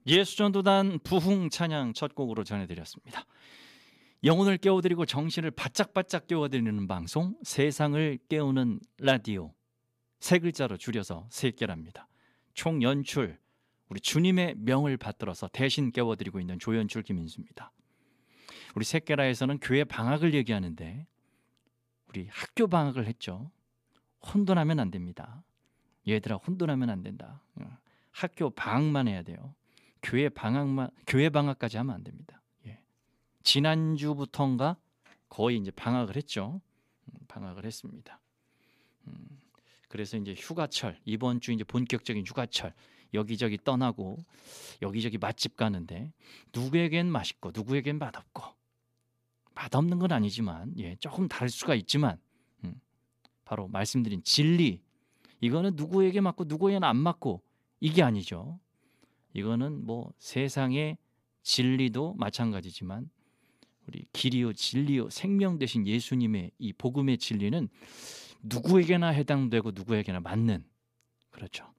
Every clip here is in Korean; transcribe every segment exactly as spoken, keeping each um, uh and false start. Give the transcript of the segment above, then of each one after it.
예수전도단 부흥 찬양 첫 곡으로 전해드렸습니다. 영혼을 깨워드리고 정신을 바짝바짝 깨워드리는 방송, 세상을 깨우는 라디오. 세 글자로 줄여서 세깨랍니다. 총 연출, 우리 주님의 명을 받들어서 대신 깨워드리고 있는 조연출 김인수입니다. 우리 세깨라에서는 교회 방학을 얘기하는데 우리 학교 방학을 했죠. 혼돈하면 안 됩니다. 얘들아, 혼돈하면 안 된다. 학교 방학만 해야 돼요. 교회 방학만, 교회 방학까지 하면 안 됩니다. 예. 지난주부터인가 거의 이제 방학을 했죠. 음, 방학을 했습니다. 음, 그래서 이제 휴가철, 이번 주 이제 본격적인 휴가철, 여기저기 떠나고 여기저기 맛집 가는데 누구에겐 맛있고 누구에겐 맛없고, 맛없는 건 아니지만 예, 조금 다를 수가 있지만 음, 바로 말씀드린 진리, 이거는 누구에게 맞고 누구에게는 안 맞고 이게 아니죠. 이거는 뭐 세상의 진리도 마찬가지지만 우리 길이요 진리요 생명 되신 예수님의 이 복음의 진리는 누구에게나 해당되고 누구에게나 맞는, 그렇죠.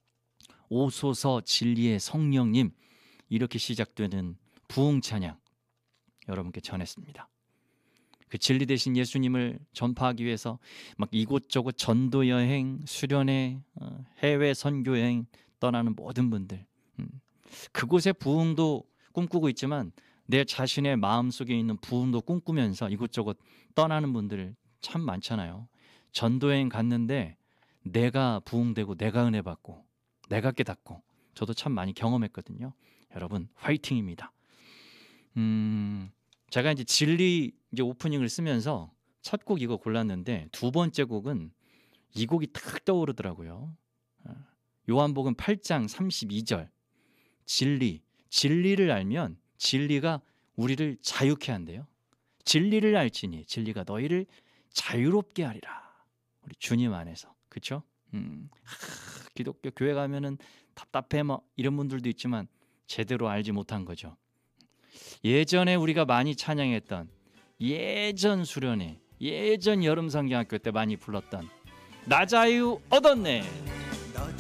오소서 진리의 성령님, 이렇게 시작되는 부흥 찬양 여러분께 전했습니다. 그 진리 되신 예수님을 전파하기 위해서 막 이곳저곳 전도 여행, 수련회, 해외 선교 여행 떠나는 모든 분들, 음, 그곳의 부흥도 꿈꾸고 있지만 내 자신의 마음속에 있는 부흥도 꿈꾸면서 이곳저곳 떠나는 분들 참 많잖아요. 전도여행 갔는데 내가 부흥되고 내가 은혜 받고 내가 깨닫고, 저도 참 많이 경험했거든요. 여러분 화이팅입니다. 음, 제가 이제 진리 이제 오프닝을 쓰면서 첫 곡 이거 골랐는데 두 번째 곡은 이 곡이 탁 떠오르더라고요. 요한복음 팔 장 삼십이 절. 진리, 진리를 알면 진리가 우리를 자유케 한대요. 진리를 알지니 진리가 너희를 자유롭게 하리라. 우리 주님 안에서, 그렇죠? 음, 하, 기독교 교회 가면은 답답해 뭐 이런 분들도 있지만 제대로 알지 못한 거죠. 예전에 우리가 많이 찬양했던, 예전 수련회, 예전 여름성경학교 때 많이 불렀던 나 자유 얻었네.